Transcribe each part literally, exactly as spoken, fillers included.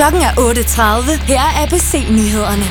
Klokken er otte tredive. Her er A B C-nyhederne.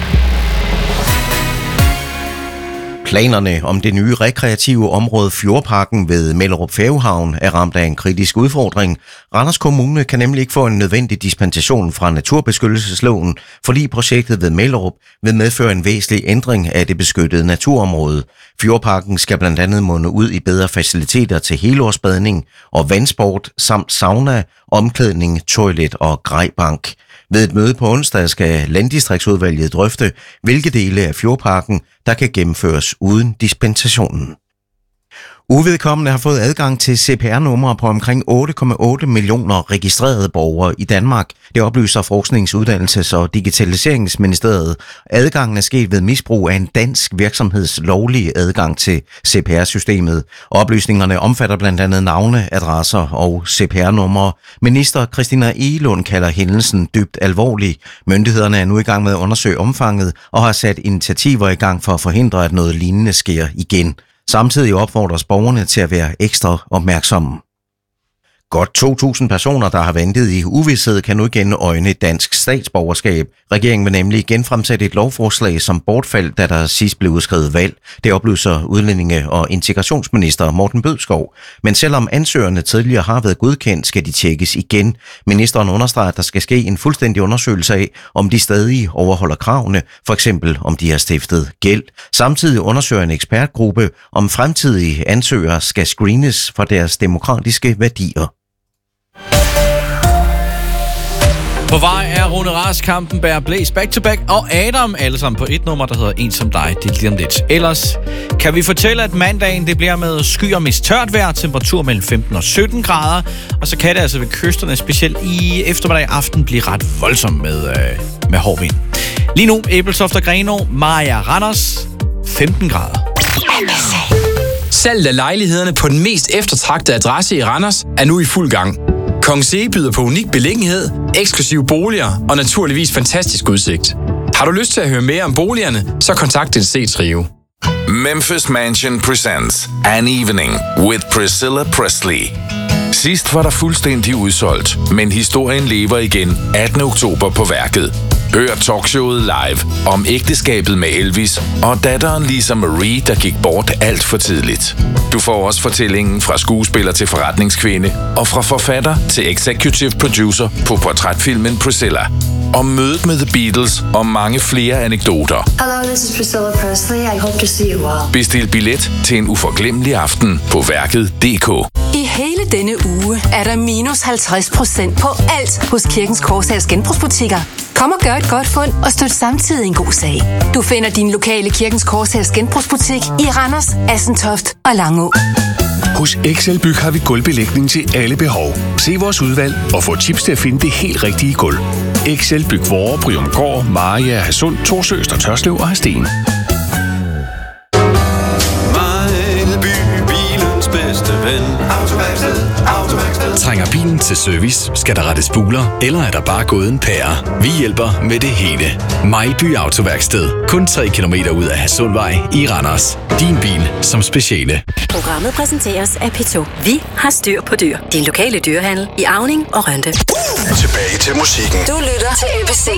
Planerne om det nye rekreative område Fjordparken ved Mellerup Færgehavn er ramt af en kritisk udfordring. Randers Kommune kan nemlig ikke få en nødvendig dispensation fra naturbeskyttelsesloven, fordi projektet ved Mellerup vil medføre en væsentlig ændring af det beskyttede naturområde. Fjordparken skal blandt andet munde ud i bedre faciliteter til helårsbadning og vandsport samt sauna, omklædning, toilet og grejbank. Ved et møde på onsdag skal Landdistriktsudvalget drøfte, hvilke dele af Fjordparken, der kan gennemføres uden dispensationen. Uvedkommende har fået adgang til C P R-numre på omkring otte komma otte millioner registrerede borgere i Danmark. Det oplyser Forsknings-, Uddannelses- og Digitaliseringsministeriet. Adgangen er sket ved misbrug af en dansk virksomheds lovlige adgang til C P R-systemet. Oplysningerne omfatter blandt andet navne, adresser og C P R-numre. Minister Christina Egelund kalder hændelsen dybt alvorlig. Myndighederne er nu i gang med at undersøge omfanget og har sat initiativer i gang for at forhindre, at noget lignende sker igen. Samtidig opfordres borgerne til at være ekstra opmærksomme. Godt to tusind personer, der har ventet i uvished, kan nu igen øjne dansk statsborgerskab. Regeringen vil nemlig genfremsætte et lovforslag, som bortfaldt, da der sidst blev udskrevet valg. Det oplyser udlændinge- og integrationsminister Morten Bødskov. Men selvom ansøgerne tidligere har været godkendt, skal de tjekkes igen. Ministeren understreger, at der skal ske en fuldstændig undersøgelse af, om de stadig overholder kravene, for eksempel om de har stiftet gæld. Samtidig undersøger en ekspertgruppe, om fremtidige ansøgere skal screenes for deres demokratiske værdier. På vej er Rune Rask, Kampen bærer Blæs back to back, og Adam alle sammen på et nummer, der hedder En som dig. Det er lige om lidt. Ellers kan vi fortælle, at mandagen det bliver med skyer og mest tørt vejr, temperatur mellem femten og sytten grader, og så kan det altså ved kysterne, specielt i eftermiddag aften, blive ret voldsomt med, øh, med hård vind. Lige nu, Ebeltoft og Grenaa, Maja Randers, femten grader. Salget af lejlighederne på den mest eftertragtede adresse i Randers er nu i fuld gang. Kongens Ege byder på unik beliggenhed, eksklusive boliger og naturligvis fantastisk udsigt. Har du lyst til at høre mere om boligerne, så kontakt din C-trio. Memphis Mansion presents An Evening with Priscilla Presley. Sidst var der fuldstændig udsolgt, men historien lever igen attende oktober på Værket. Hør talkshowet live om ægteskabet med Elvis og datteren Lisa Marie, der gik bort alt for tidligt. Du får også fortællingen fra skuespiller til forretningskvinde og fra forfatter til executive producer på portrætfilmen Priscilla. Om mødet med The Beatles og mange flere anekdoter. Hello, this is Priscilla Presley. I hope to see you well. Bestil billet til en uforglemmelig aften på værket punktum d k. I hele denne uge er der minus halvtreds procent på alt hos Kirkens Korshals genbrugsbutikker. Kom og gør et godt fund og støt samtidig en god sag. Du finder din lokale Kirkens Korshals genbrugsbutik i Randers, Assentoft og Langå. Hos Excel Byg har vi gulvbelægning til alle behov. Se vores udvalg og få tips til at finde det helt rigtige gulv. Excel Byg Vore, Bryumgård, Maria, Hadsund, Torsøst og Tørslev og Hadsten. Bedste ven. Autoværksted, Autoværksted. Trænger bilen til service? Skal der rettes buler? Eller er der bare gået en pære? Vi hjælper med det hele. Majby Autoværksted. Kun tre kilometer ud af Hadsundvej i Randers. Din bil som speciale. Programmet præsenteres af P to. Vi har styr på dyr. Din lokale dyrehandel i Auning og Rønde. Tilbage til musikken. Du lytter til A B C.